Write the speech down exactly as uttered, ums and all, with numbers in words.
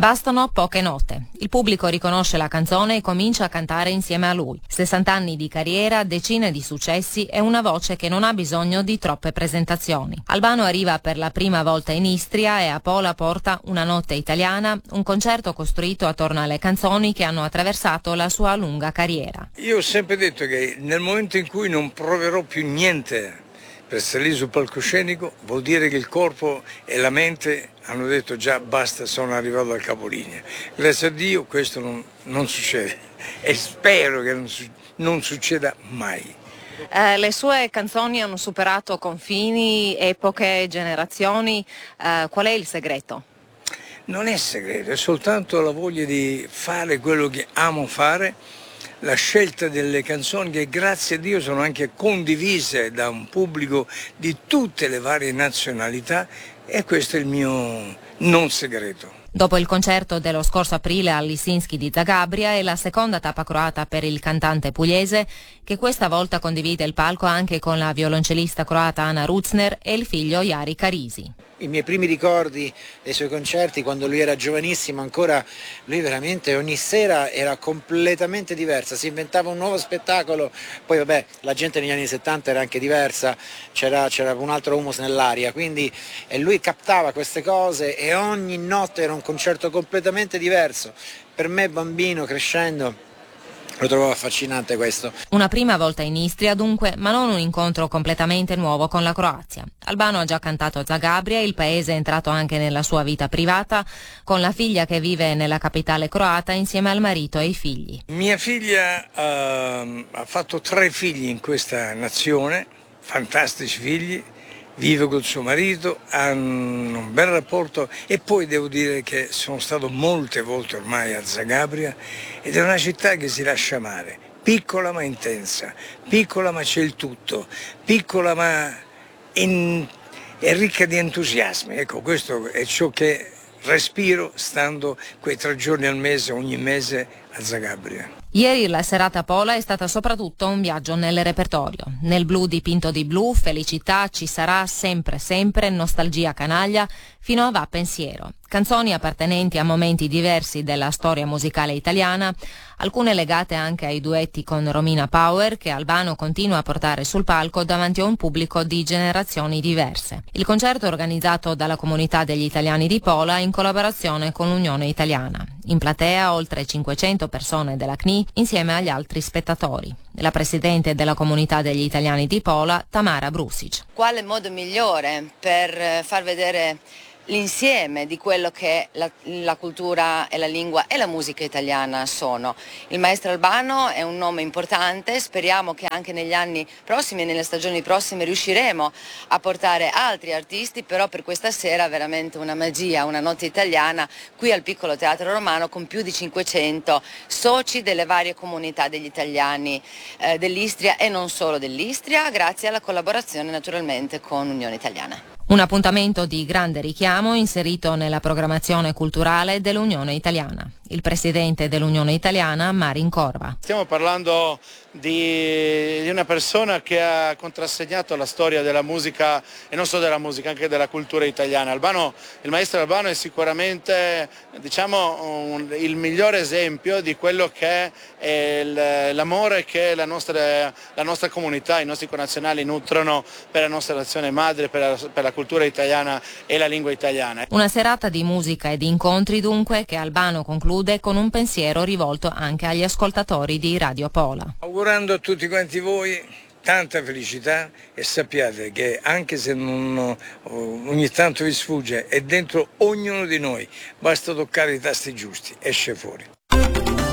Bastano poche note. Il pubblico riconosce la canzone e comincia a cantare insieme a lui. sessanta anni di carriera, decine di successi e una voce che non ha bisogno di troppe presentazioni. Albano arriva per la prima volta in Istria e a Pola porta Una notte italiana, un concerto costruito attorno alle canzoni che hanno attraversato la sua lunga carriera. Io ho sempre detto che nel momento in cui non proverò più niente per salire sul palcoscenico, vuol dire che il corpo e la mente hanno detto già basta, sono arrivato al capolinea. Grazie a Dio questo non, non succede e spero che non, non succeda mai. Eh, le sue canzoni hanno superato confini, epoche, generazioni. Eh, qual è il segreto? Non è segreto, è soltanto la voglia di fare quello che amo fare, la scelta delle canzoni che grazie a Dio sono anche condivise da un pubblico di tutte le varie nazionalità e questo è il mio non segreto. Dopo il concerto dello scorso aprile al Lisinski di Zagabria è la seconda tappa croata per il cantante pugliese, che questa volta condivide il palco anche con la violoncellista croata Ana Ruzner e il figlio Jari Carisi. I miei primi ricordi dei suoi concerti, quando lui era giovanissimo ancora, lui veramente ogni sera era completamente diversa, si inventava un nuovo spettacolo, poi vabbè la gente negli anni settanta era anche diversa, c'era, c'era un altro humus nell'aria, quindi e lui captava queste cose e ogni notte era un concerto completamente diverso. Per me bambino, crescendo, lo trovavo affascinante questo. Una prima volta in Istria dunque, ma non un incontro completamente nuovo con la Croazia. Albano ha già cantato a Zagabria, il paese è entrato anche nella sua vita privata, con la figlia che vive nella capitale croata insieme al marito e ai figli. Mia figlia uh, ha fatto tre figli in questa nazione, fantastici figli, vive col suo marito, hanno un bel rapporto e poi devo dire che sono stato molte volte ormai a Zagabria ed è una città che si lascia amare, piccola ma intensa, piccola ma c'è il tutto, piccola ma in, è ricca di entusiasmi. Ecco, questo è ciò che respiro stando quei tre giorni al mese, ogni mese a Zagabria. Ieri la serata a Pola è stata soprattutto un viaggio nel repertorio. Nel blu dipinto di blu, felicità, ci sarà, sempre sempre, nostalgia canaglia, fino a Va pensiero. Canzoni appartenenti a momenti diversi della storia musicale italiana, alcune legate anche ai duetti con Romina Power, che Albano continua a portare sul palco davanti a un pubblico di generazioni diverse. Il concerto è organizzato dalla comunità degli italiani di Pola in collaborazione con l'Unione Italiana. In platea oltre cinquecento persone della C N I insieme agli altri spettatori. La presidente della comunità degli italiani di Pola, Tamara Brusic. Quale modo migliore per far vedere l'insieme di quello che la, la cultura e la lingua e la musica italiana sono. Il maestro Albano è un nome importante, speriamo che anche negli anni prossimi e nelle stagioni prossime riusciremo a portare altri artisti, però per questa sera veramente una magia, una notte italiana qui al Piccolo Teatro Romano con più di cinquecento soci delle varie comunità degli italiani eh, dell'Istria e non solo dell'Istria, grazie alla collaborazione naturalmente con Unione Italiana. Un appuntamento di grande richiamo inserito nella programmazione culturale dell'Unione Italiana. Il presidente dell'Unione Italiana, Marin Corva. Stiamo parlando di, di una persona che ha contrassegnato la storia della musica e non solo della musica, anche della cultura italiana. Albano, il maestro Albano è sicuramente, diciamo, un, il migliore esempio di quello che è il, l'amore che la nostra, la nostra comunità, i nostri connazionali nutrono per la nostra nazione madre, per la, per la cultura italiana e la lingua italiana. Una serata di musica e di incontri dunque che Albano conclude con un pensiero rivolto anche agli ascoltatori di Radio Pola. Augurando a tutti quanti voi tanta felicità e sappiate che anche se non, ogni tanto vi sfugge, è dentro ognuno di noi, basta toccare i tasti giusti, esce fuori.